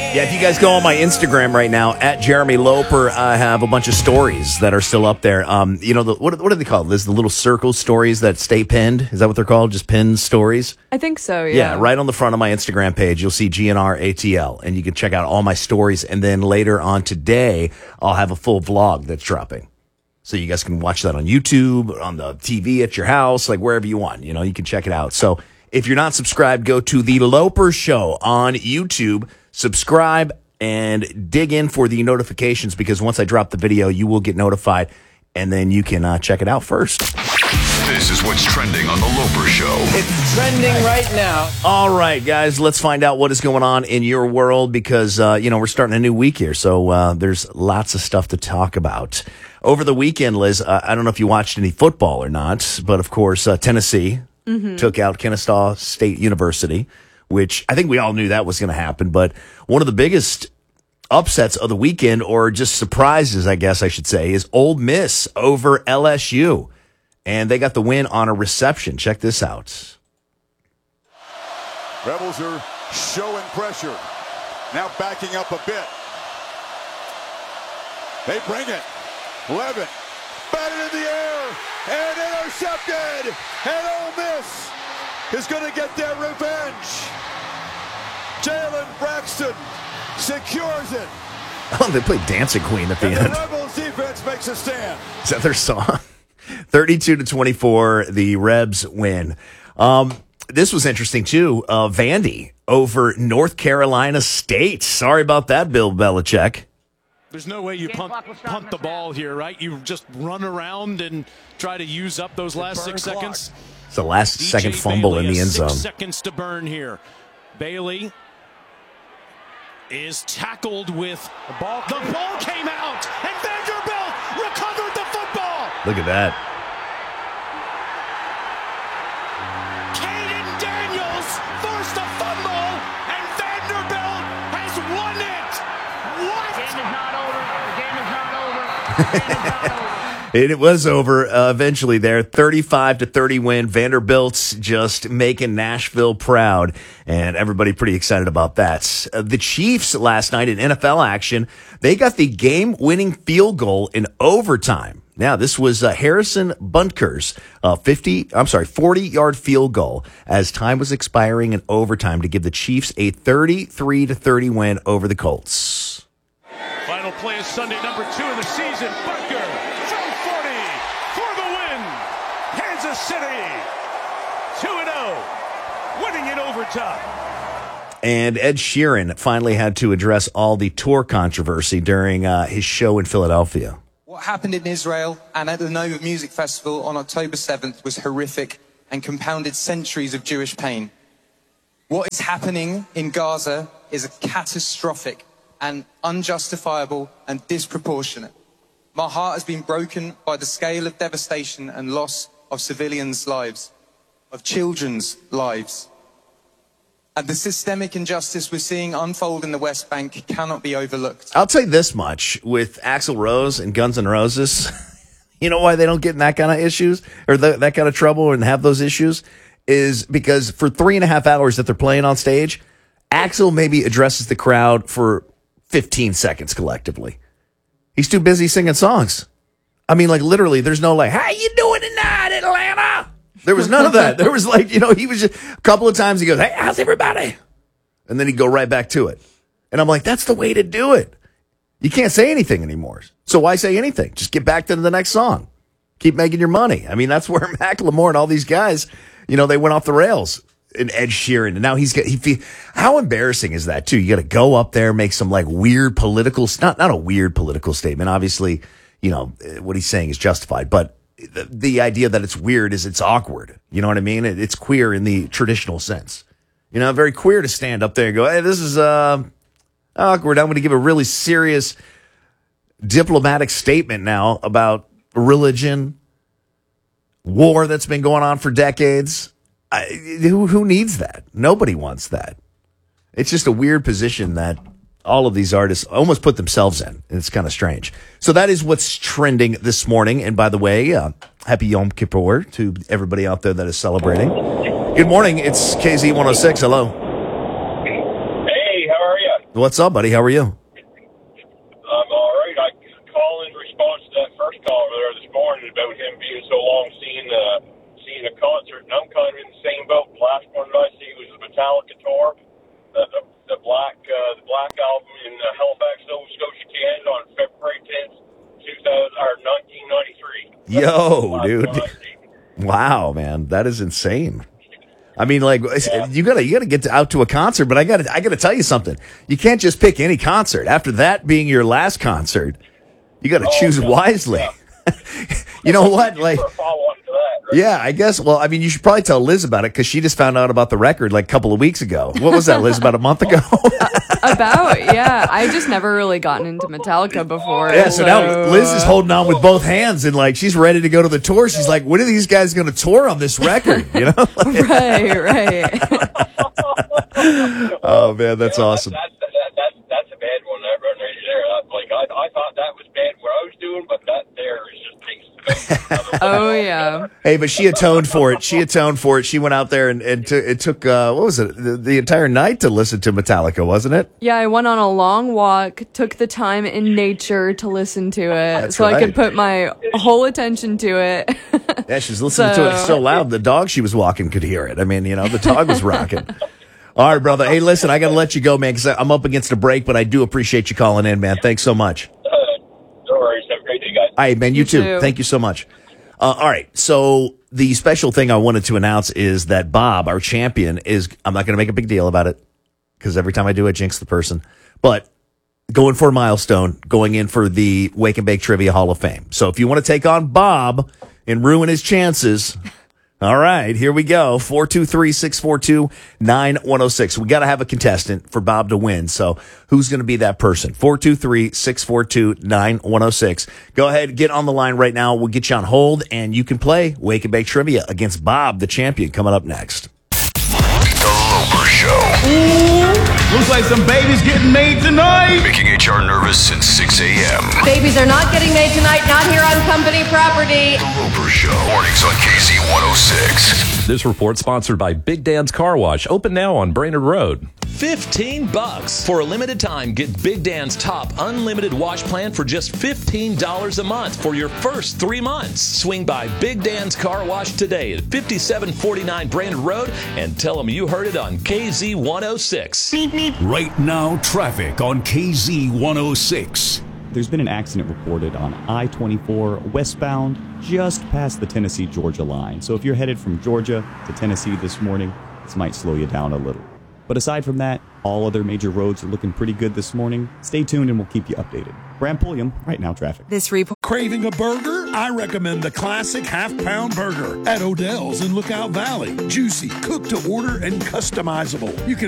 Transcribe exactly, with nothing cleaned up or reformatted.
Yeah, if you guys go on my Instagram right now, at Jeremy Loper, I have a bunch of stories that are still up there. Um, you know, the, what, what do they call it? There's the little circle stories that stay pinned. Is that what they're called? Just pinned stories? I think so, yeah. Yeah, right on the front of my Instagram page, you'll see G N R A T L, and you can check out all my stories. And then later on today, I'll have a full vlog that's dropping. So you guys can watch that on YouTube, on the T V at your house, like wherever you want. You know, you can check it out. So if you're not subscribed, go to The Loper Show on YouTube. Subscribe and dig in for the notifications, because once I drop the video, you will get notified, and then you can uh, check it out first. This is what's trending on The Loper Show. It's trending right now. All right, guys, let's find out what is going on in your world, because, uh, you know, we're starting a new week here, so uh, there's lots of stuff to talk about. Over the weekend, Liz, uh, I don't know if you watched any football or not, but, of course, uh, Tennessee mm-hmm. took out Kennesaw State University, which I think we all knew that was going to happen. But one of the biggest upsets of the weekend, or just surprises, I guess I should say, is Ole Miss over L S U. And they got the win on a reception. Check this out. Rebels are showing pressure. Now backing up a bit. They bring it. Levin. Batted in the air. And intercepted. And Ole Miss is going to get their revenge. Jalen Braxton secures it. Oh, they played Dancing Queen at the and end. The Rebels defense makes a stand. Is that their song? thirty-two to twenty-four, the Rebs win. Um, this was interesting, too. Uh, Vandy over North Carolina State. Sorry about that, Bill Belichick. There's no way you punt, punt the ball here, right? You just run around and try to use up those last six seconds. It's the last second fumble in the end zone. Six seconds to burn here. Bailey is tackled with the ball. The ball came out, and Vanderbilt recovered the football. Look at that. Caden Daniels forced a fumble, and Vanderbilt has won it. What? Game is not over. Game is not over. Game is not over. And it was over uh, eventually there. thirty-five to thirty win. Vanderbilt's just making Nashville proud, and everybody pretty excited about that. Uh, the Chiefs last night in N F L action, they got the game-winning field goal in overtime. Now, this was uh, Harrison Butker's uh, fifty, I'm sorry, forty-yard field goal as time was expiring in overtime to give the Chiefs a thirty-three to thirty win over the Colts. Final play is Sunday, number two in the season. Butker from forty for the win. Kansas City two and oh, winning in overtime. And Ed Sheeran finally had to address all the tour controversy during uh, his show in Philadelphia. What happened in Israel and at the Nova Music Festival on October seventh was horrific and compounded centuries of Jewish pain. What is happening in Gaza is a catastrophic and unjustifiable and disproportionate. My heart has been broken by the scale of devastation and loss of civilians' lives, of children's lives. And the systemic injustice we're seeing unfold in the West Bank cannot be overlooked. I'll tell you this much, with Axl Rose and Guns N' Roses, you know why they don't get in that kind of issues or the, that kind of trouble and have those issues is because for three and a half hours that they're playing on stage, Axl maybe addresses the crowd for fifteen seconds collectively. He's too busy singing songs. I mean, like literally, there's no like, how you doing tonight, Atlanta? There was none of that. There was like, you know, he was just a couple of times he goes, hey, how's everybody? And then he'd go right back to it. And I'm like, that's the way to do it. You can't say anything anymore. So why say anything? Just get back to the next song. Keep making your money. I mean, that's where Macklemore and all these guys, you know, they went off the rails. And Ed Sheeran, and now he's got, he feel, how embarrassing is that too? You got to go up there, make some like weird political, not, not a weird political statement. Obviously, you know, what he's saying is justified, but the, the idea that it's weird is it's awkward. You know what I mean? It, it's queer in the traditional sense. You know, very queer to stand up there and go, hey, this is uh, awkward. I'm going to give a really serious diplomatic statement now about religion, war that's been going on for decades. I, who, who needs that? Nobody wants that. It's just a weird position that all of these artists almost put themselves in. And it's kind of strange. So that is what's trending this morning. And by the way, uh, happy Yom Kippur to everybody out there that is celebrating. Good morning. It's K Z one oh six. Hello. Hey, how are you? What's up, buddy? How are you? I'm all right. I call in response to that first call there this morning about him being so long seeing uh, seeing a concert, and I'm kind of in the same boat. The last one that I see was the Metallica tour, the the, the Black uh, the Black album in uh, Halifax, Nova Scotia, Canada, on February tenth, two thousand or nineteen ninety-three. Yo, dude! Wow, man, that is insane. I mean, like yeah. you gotta you gotta get to, out to a concert, but I gotta I gotta tell you something. You can't just pick any concert. After that being your last concert, you gotta oh, choose yeah. wisely. Yeah. You know what? Like, yeah, I guess. Well, I mean, you should probably tell Liz about it because she just found out about the record like a couple of weeks ago. What was that, Liz? About a month ago? About, yeah. I just never really gotten into Metallica before. Yeah, so, so now Liz is holding on with both hands and like she's ready to go to the tour. She's like, when are these guys going to tour on this record? You know? Right, right. Oh man, that's yeah, awesome. That, that, that, that, that's a bad one. That right there. Like I, I thought that was bad what I was doing, but that there is just takes. Oh yeah. Hey, but she atoned for it. She atoned for it. She went out there and, and t- it took uh, what was it? The, the entire night to listen to Metallica, wasn't it? Yeah, I went on a long walk, took the time in nature to listen to it, That's so right. I could put my whole attention to it. Yeah, she's listening so. to it so loud the dog she was walking could hear it. I mean, you know, the dog was rocking. All right, brother. Hey, listen, I got to let you go, man, because I'm up against a break, but I do appreciate you calling in, man. Thanks so much. Uh, no worries. Have a great day, guys. All right, man. You, You too. too. Thank you so much. Uh, all right. So the special thing I wanted to announce is that Bob, our champion, is, I'm not going to make a big deal about it because every time I do, I jinx the person, but going for a milestone, going in for the Wake and Bake Trivia Hall of Fame. So if you want to take on Bob and ruin his chances, all right, here we go. four two three, six four two, nine one oh six. We got to have a contestant for Bob to win. So who's going to be that person? four two three, six four two, nine one oh six. Go ahead, get on the line right now. We'll get you on hold, and you can play Wake and Bake Trivia against Bob, the champion, coming up next. The Loper Show. Ooh, looks like some babies getting made tonight. Making H R nervous since six a.m. Babies are not getting made tonight, not here on company property. The Loper Show. Mornings on K Z one oh six. This report sponsored by Big Dan's Car Wash, open now on Brainerd Road. fifteen bucks. For a limited time, get Big Dan's top unlimited wash plan for just fifteen dollars a month for your first three months. Swing by Big Dan's Car Wash today at fifty-seven forty-nine Brainerd Road and tell them you heard it on K Z one oh six. Right now, traffic on K Z one oh six. There's been an accident reported on I twenty-four westbound just past the Tennessee-Georgia line. So if you're headed from Georgia to Tennessee this morning, this might slow you down a little. But aside from that, all other major roads are looking pretty good this morning. Stay tuned and we'll keep you updated. Bram Pulliam, Right Now Traffic. This report. Craving a burger? I recommend the classic half-pound burger at Odell's in Lookout Valley. Juicy, cooked to order, and customizable. You can